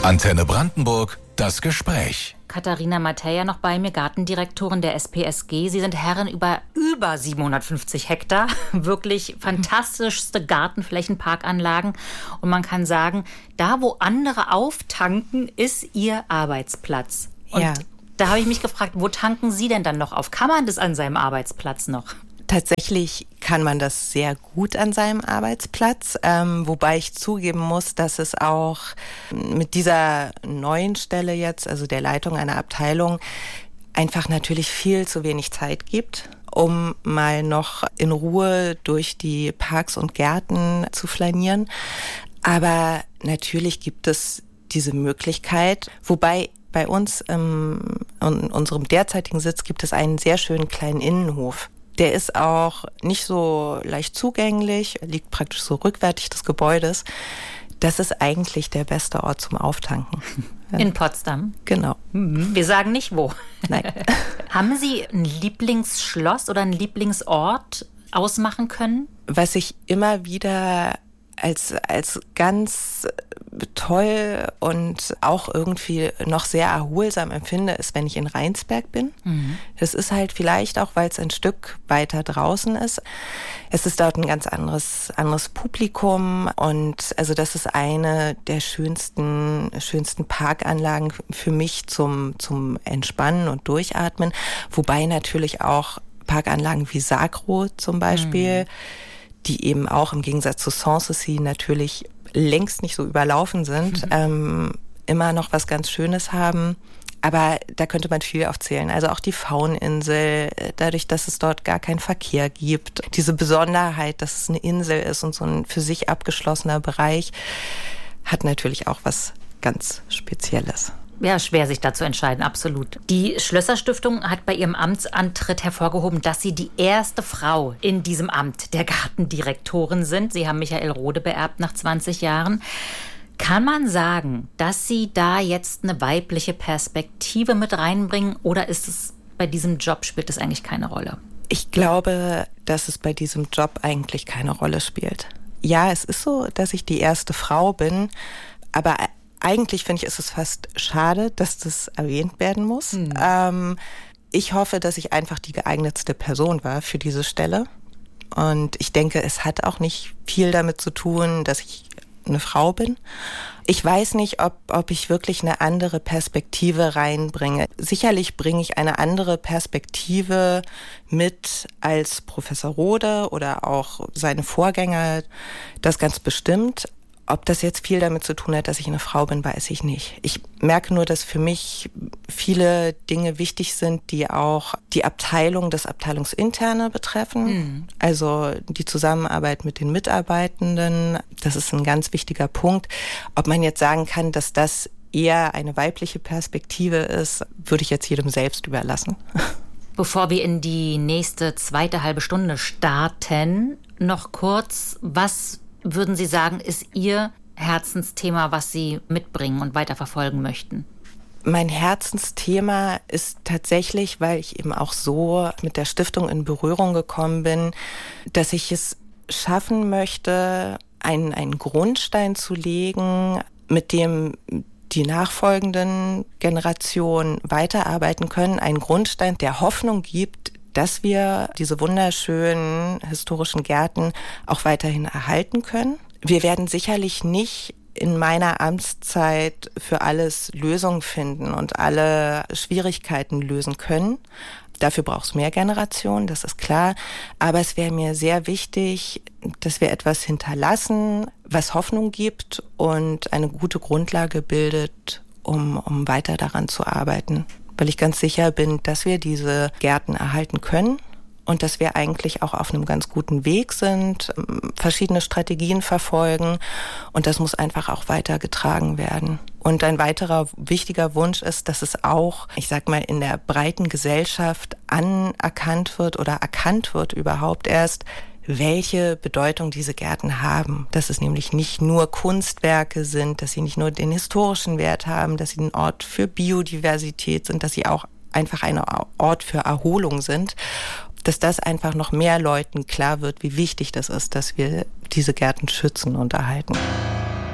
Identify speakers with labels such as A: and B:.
A: Antenne Brandenburg, das Gespräch.
B: Katharina Mateja noch bei mir, Gartendirektorin der SPSG. Sie sind Herrin über 750 Hektar. Wirklich fantastischste Gartenflächen, Und man kann sagen, da wo andere auftanken, ist Ihr Arbeitsplatz. Und da habe ich mich gefragt, wo tanken Sie denn dann noch auf? Kann man das an seinem Arbeitsplatz noch?
C: Tatsächlich kann man das sehr gut an seinem Arbeitsplatz, wobei ich zugeben muss, dass es auch mit dieser neuen Stelle jetzt, also der Leitung einer Abteilung, einfach natürlich viel zu wenig Zeit gibt, um mal noch in Ruhe durch die Parks und Gärten zu flanieren. Aber natürlich gibt es diese Möglichkeit, wobei bei uns in unserem derzeitigen Sitz gibt es einen sehr schönen kleinen Innenhof. Der ist auch nicht so leicht zugänglich, liegt praktisch so rückwärtig des Gebäudes. Das ist eigentlich der beste Ort zum Auftanken.
B: In Potsdam?
C: Genau.
B: Wir sagen nicht wo.
C: Nein.
B: Haben Sie ein Lieblingsschloss oder einen Lieblingsort ausmachen können?
C: Was ich immer wieder als ganz toll und auch irgendwie noch sehr erholsam empfinde, ist, wenn ich in Rheinsberg bin. Das ist halt vielleicht auch, weil es ein Stück weiter draußen ist. Es ist dort ein ganz anderes Publikum und also das ist eine der schönsten Parkanlagen für mich zum Entspannen und Durchatmen. Wobei natürlich auch Parkanlagen wie Sagro zum Beispiel, die eben auch im Gegensatz zu Sanssouci natürlich längst nicht so überlaufen sind, immer noch was ganz Schönes haben. Aber da könnte man viel aufzählen. Also auch die Fauninsel, dadurch, dass es dort gar keinen Verkehr gibt. Diese Besonderheit, dass es eine Insel ist und so ein für sich abgeschlossener Bereich, hat natürlich auch was ganz Spezielles.
B: Ja, schwer sich da zu entscheiden, absolut. Die Schlösser-Stiftung hat bei ihrem Amtsantritt hervorgehoben, dass Sie die erste Frau in diesem Amt der Gartendirektorin sind. Sie haben Michael Rohde beerbt nach 20 Jahren. Kann man sagen, dass Sie da jetzt eine weibliche Perspektive mit reinbringen oder ist es bei diesem Job, spielt es eigentlich keine Rolle?
C: Ich glaube, dass es bei diesem Job eigentlich keine Rolle spielt. Ja, es ist so, dass ich die erste Frau bin, aber eigentlich finde ich, ist es fast schade, dass das erwähnt werden muss. Ich hoffe, dass ich einfach die geeignetste Person war für diese Stelle. Und ich denke, es hat auch nicht viel damit zu tun, dass ich eine Frau bin. Ich weiß nicht, ob ich wirklich eine andere Perspektive reinbringe. Sicherlich bringe ich eine andere Perspektive mit als Professor Rohde oder auch seine Vorgänger, das ganz bestimmt. Ob das jetzt viel damit zu tun hat, dass ich eine Frau bin, weiß ich nicht. Ich merke nur, dass für mich viele Dinge wichtig sind, die auch die Abteilung, das Abteilungsinterne betreffen. Also die Zusammenarbeit mit den Mitarbeitenden, das ist ein ganz wichtiger Punkt. Ob man jetzt sagen kann, dass das eher eine weibliche Perspektive ist, würde ich jetzt jedem selbst überlassen.
B: Bevor wir in die nächste zweite halbe Stunde starten, noch kurz, was würden Sie sagen, ist Ihr Herzensthema, was Sie mitbringen und weiterverfolgen möchten?
C: Mein Herzensthema ist tatsächlich, weil ich eben auch so mit der Stiftung in Berührung gekommen bin, dass ich es schaffen möchte, einen Grundstein zu legen, mit dem die nachfolgenden Generationen weiterarbeiten können. Ein Grundstein, der Hoffnung gibt, dass wir diese wunderschönen historischen Gärten auch weiterhin erhalten können. Wir werden sicherlich nicht in meiner Amtszeit für alles Lösungen finden und alle Schwierigkeiten lösen können. Dafür braucht es mehr Generationen, das ist klar. Aber es wäre mir sehr wichtig, dass wir etwas hinterlassen, was Hoffnung gibt und eine gute Grundlage bildet, um weiter daran zu arbeiten. Weil ich ganz sicher bin, dass wir diese Gärten erhalten können und dass wir eigentlich auch auf einem ganz guten Weg sind, verschiedene Strategien verfolgen und das muss einfach auch weitergetragen werden. Und ein weiterer wichtiger Wunsch ist, dass es auch, ich sag mal, in der breiten Gesellschaft anerkannt wird oder erkannt wird überhaupt erst, welche Bedeutung diese Gärten haben. Dass es nämlich nicht nur Kunstwerke sind, dass sie nicht nur den historischen Wert haben, dass sie ein Ort für Biodiversität sind, dass sie auch einfach ein Ort für Erholung sind. Dass das einfach noch mehr Leuten klar wird, wie wichtig das ist, dass wir diese Gärten schützen und erhalten.